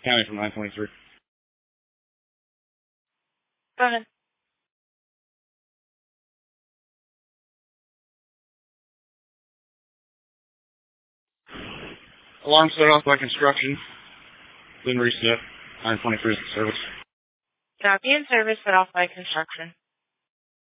County from 923. Go ahead. Alarm set off by construction. Then reset. 923 is the service. Copy and service set off by construction.